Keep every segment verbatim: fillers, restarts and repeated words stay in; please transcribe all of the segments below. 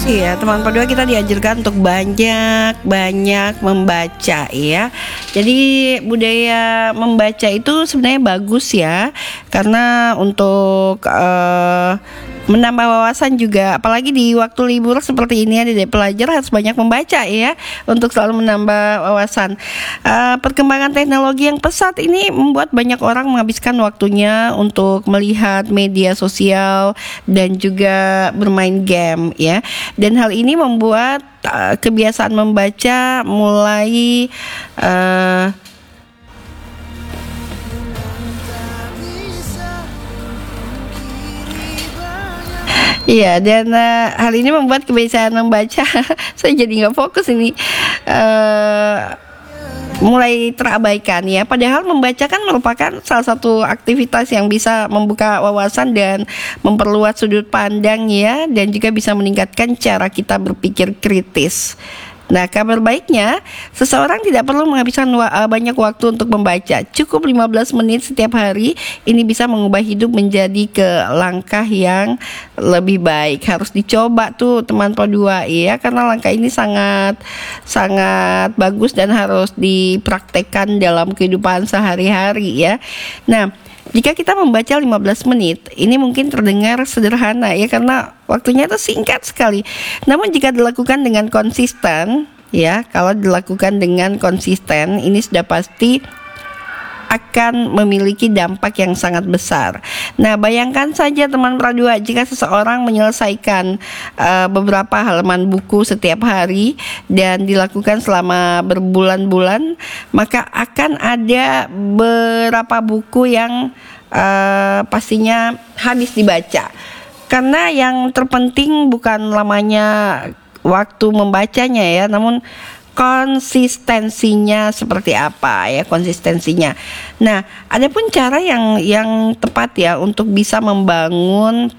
Iya, teman kedua kita diajarkan untuk banyak-banyak membaca ya. Jadi budaya membaca itu sebenarnya bagus ya, karena untuk uh, menambah wawasan juga, apalagi di waktu libur seperti ini adik-adik pelajar harus banyak membaca ya, untuk selalu menambah wawasan. Uh, perkembangan teknologi yang pesat ini membuat banyak orang menghabiskan waktunya untuk melihat media sosial dan juga bermain game ya. Dan hal ini membuat uh, kebiasaan membaca mulai uh, Iya, dan uh, hal ini membuat kebiasaan membaca saya jadi nggak fokus ini uh, mulai terabaikan ya. Padahal membaca kan merupakan salah satu aktivitas yang bisa membuka wawasan dan memperluas sudut pandang ya, dan juga bisa meningkatkan cara kita berpikir kritis. Nah, kabar baiknya, seseorang tidak perlu menghabiskan wa- banyak waktu untuk membaca. Cukup lima belas menit setiap hari, ini bisa mengubah hidup menjadi ke langkah yang lebih baik. Harus dicoba tuh teman Po dua ya, karena langkah ini sangat sangat bagus dan harus dipraktekkan dalam kehidupan sehari-hari ya. Nah, jika kita membaca lima belas menit, ini mungkin terdengar sederhana ya, karena waktunya itu singkat sekali. Namun jika dilakukan dengan konsisten ya, kalau dilakukan dengan konsisten, ini sudah pasti akan memiliki dampak yang sangat besar. Nah, bayangkan saja teman Pradua, jika seseorang menyelesaikan uh, beberapa halaman buku setiap hari dan dilakukan selama berbulan-bulan, maka akan ada beberapa buku yang uh, pastinya habis dibaca. Karena yang terpenting bukan lamanya waktu membacanya ya, namun konsistensinya seperti apa ya, konsistensinya. Nah, ada pun cara yang yang tepat ya untuk bisa membangun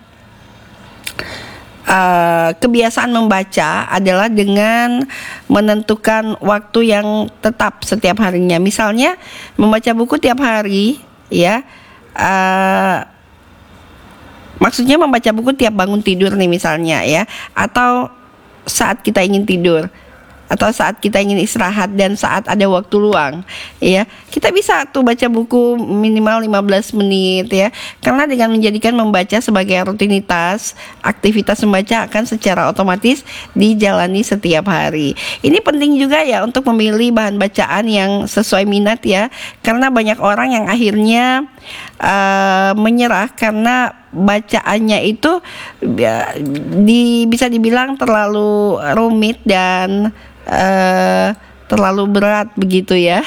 uh, kebiasaan membaca adalah dengan menentukan waktu yang tetap setiap harinya. Misalnya membaca buku tiap hari ya. Uh, maksudnya membaca buku tiap bangun tidur nih misalnya ya, atau saat kita ingin tidur, atau saat kita ingin istirahat dan saat ada waktu luang ya. Kita bisa tuh baca buku minimal lima belas menit ya. Karena dengan menjadikan membaca sebagai rutinitas, aktivitas membaca akan secara otomatis dijalani setiap hari. Ini penting juga ya untuk memilih bahan bacaan yang sesuai minat ya. Karena banyak orang yang akhirnya uh, menyerah karena bacaannya itu ya, di, bisa dibilang terlalu rumit dan Uh, terlalu berat begitu ya.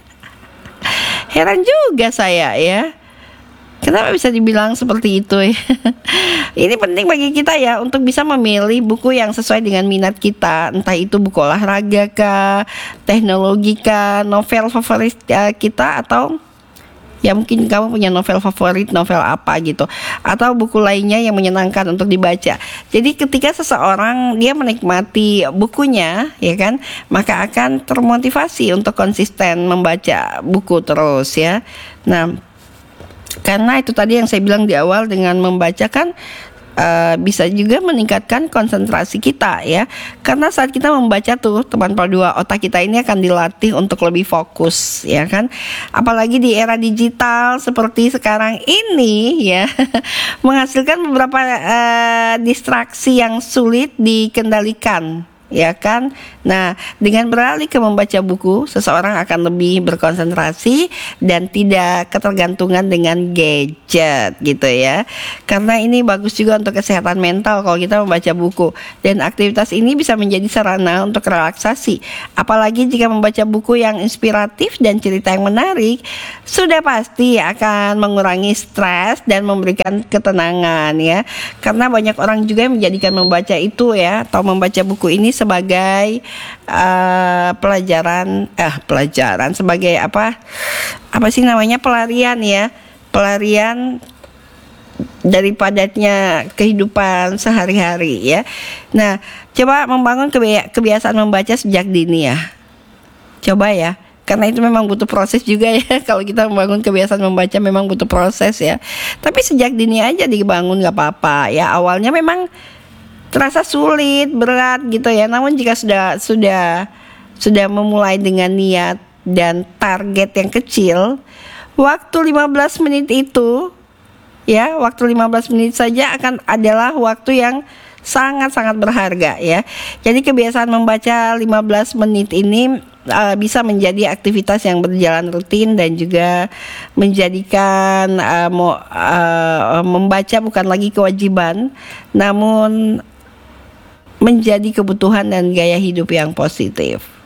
Heran juga saya ya, kenapa bisa dibilang seperti itu ya. Ini penting bagi kita ya untuk bisa memilih buku yang sesuai dengan minat kita, entah itu buku olahraga kah, teknologi kah, novel favorit uh, kita, atau ya mungkin kamu punya novel favorit, novel apa gitu, atau buku lainnya yang menyenangkan untuk dibaca. Jadi ketika seseorang dia menikmati bukunya ya kan, maka akan termotivasi untuk konsisten membaca buku terus ya. Nah, karena itu tadi yang saya bilang di awal, dengan membaca kan Uh, bisa juga meningkatkan konsentrasi kita ya. Karena saat kita membaca tuh teman dua, otak kita ini akan dilatih untuk lebih fokus ya kan. Apalagi di era digital seperti sekarang ini ya, menghasilkan beberapa uh, distraksi yang sulit dikendalikan ya kan. Nah, dengan beralih ke membaca buku, seseorang akan lebih berkonsentrasi dan tidak ketergantungan dengan gadget gitu ya. Karena ini bagus juga untuk kesehatan mental kalau kita membaca buku, dan aktivitas ini bisa menjadi sarana untuk relaksasi. Apalagi jika membaca buku yang inspiratif dan cerita yang menarik, sudah pasti akan mengurangi stres dan memberikan ketenangan ya. Karena banyak orang juga yang menjadikan membaca itu ya, atau membaca buku ini sebagai uh, pelajaran eh pelajaran sebagai apa apa sih namanya pelarian ya, pelarian dari padatnya kehidupan sehari-hari ya. Nah, coba membangun kebi- kebiasaan membaca sejak dini ya. Coba ya, karena itu memang butuh proses juga ya. Kalau kita membangun kebiasaan membaca memang butuh proses ya. Tapi sejak dini aja dibangun, nggak apa-apa ya. Awalnya memang terasa sulit, berat gitu ya. Namun jika sudah sudah sudah memulai dengan niat dan target yang kecil, waktu lima belas menit itu ya, waktu lima belas menit saja akan adalah waktu yang sangat-sangat berharga ya. Jadi kebiasaan membaca lima belas menit ini uh, bisa menjadi aktivitas yang berjalan rutin dan juga menjadikan uh, mo, uh, membaca bukan lagi kewajiban, namun menjadi kebutuhan dan gaya hidup yang positif.